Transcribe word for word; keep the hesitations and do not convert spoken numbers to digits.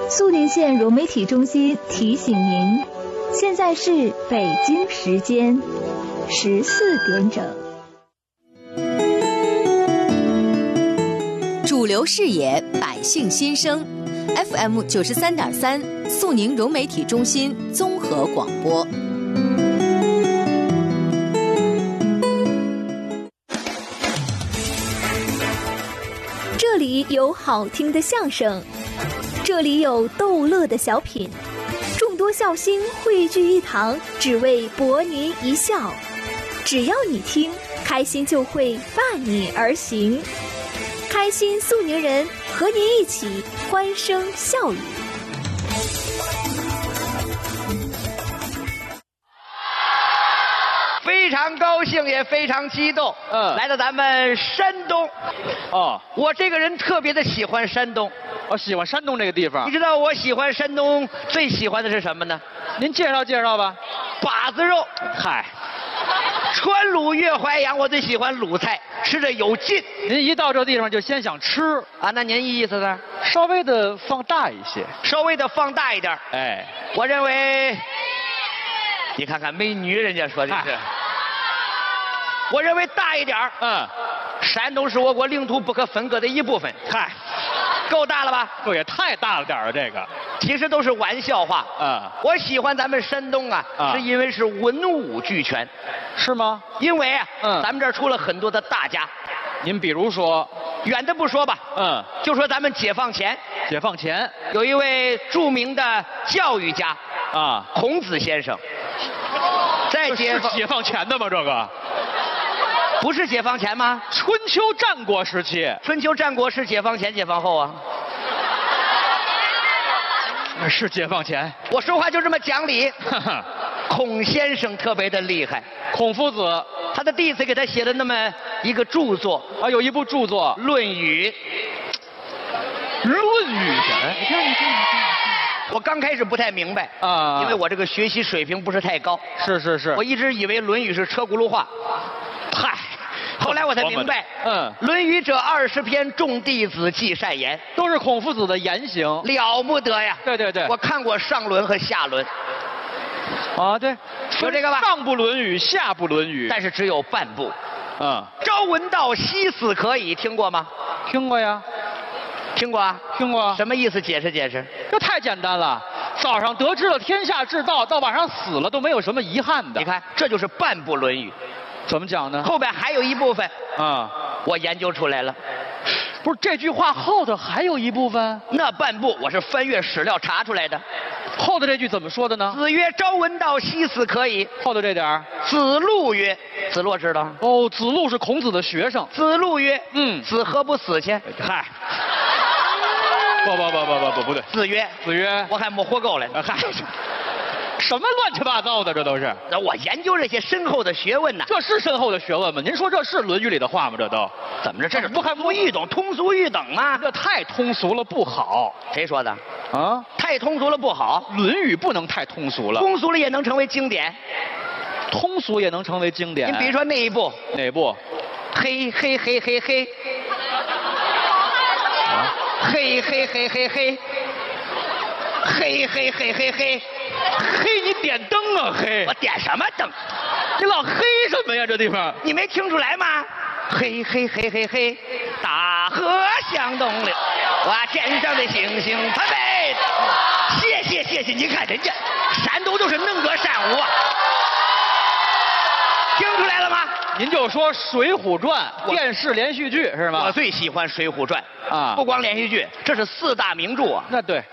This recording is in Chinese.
肃宁县融媒体中心提醒您，现在是北京时间十四点整。 主流视野，百姓心声 ，F M 九十三点三，肃宁融媒体中心综合广播。 这里有好听的相声，这里有逗乐的小品，众多笑星汇聚一堂，只为博您一笑。只要你听，开心就会伴你而行。开心肃宁人和您一起欢声笑语。 非常高兴，也非常激动。嗯，来到咱们山东。哦，我这个人特别的喜欢山东。 我喜欢山东这个地方。 你知道我喜欢山东最喜欢的是什么呢？ 您介绍介绍吧。 把子肉。 嗨， 川鲁粤淮扬，我最喜欢鲁菜，吃着有劲。 您一到这地方就先想吃啊？那您意思呢？ 稍微的放大一些， 稍微的放大一点。 哎， 我认为，你看看美女，人家说的是。我认为大一点。嗯，山东是我国领土不可分割的一部分。嗨，够大了吧？ 这也太大了点了，这个其实都是玩笑话。嗯，我喜欢咱们山东啊， 啊是因为是文武俱全。 是吗？ 因为啊， 嗯， 咱们这儿出了很多的大家。 您比如说， 远的不说吧， 嗯， 就说咱们解放前， 解放前有一位著名的教育家啊， 孔子先生。在解放解放前的吗？这个不是解放前吗？ 春秋战国时期。 春秋战国是解放前解放后啊？ 是解放前。 我说话就这么讲理。孔先生特别的厉害。 孔夫子， 他的弟子给他写了那么一个著作啊，有一部著作 《论语》。 论语哎，你看你看你看。 我刚开始不太明白啊，因为我这个学习水平不是太高。 是是是。 我一直以为《论语》是车轱辘话。嗨，后来我才明白。嗯，《论语》这二十篇，众弟子记善言， 都是孔夫子的言行， 了不得呀！ 对对对， 我看过上轮和下轮。 啊，对， 有这个吧？ 上部《论语》，下部《论语》， 但是只有半部。 嗯， 朝闻道，夕死可以，听过吗？ 听过呀。 听过啊， 听过。 什么意思？解释解释。 这太简单了，早上得知了天下之道，到晚上死了都没有什么遗憾的。 你看，这就是半部《论语》。 怎么讲呢？ 后边还有一部分啊， 我研究出来了。 不是这句话后头还有一部分？ 那半部我是翻阅史料查出来的。 后头这句怎么说的呢？ 子曰：“朝闻道，夕死可以。” 后头这点儿。 子路曰：“子路知道？ 哦，子路是孔子的学生。 子路曰：‘ 嗯， 子何不死去？’嗨。” 不不不不不不不对， 子曰， 子曰， 我还没活够嘞。 嗨，什么乱七八糟的，这都是。 那我研究这些深厚的学问呢， 这是深厚的学问吗？您说这是《论语》里的话吗？这都怎么着？这是不通俗易懂、通俗易懂吗？ 这太通俗了，不好。 谁说的？ 啊， 太通俗了不好。 《论语》不能太通俗了， 通俗了也能成为经典， 通俗也能成为经典。 您比如说那一部， 哪部？ 嘿嘿嘿嘿嘿。 嘿嘿嘿嘿嘿，嘿嘿嘿嘿嘿， 嘿！你点灯啊，嘿！ 我点什么灯？ 你老黑什么呀？这地方你没听出来吗？嘿嘿嘿嘿嘿，大河向东流，哇，天上的星星参北。谢谢谢谢，你看人家山东都是能歌善舞啊，听出来了吗？ 您就说《水浒传》电视连续剧是吗？ 我最喜欢《水浒传》 啊， 不光连续剧，这是四大名著啊。 那对，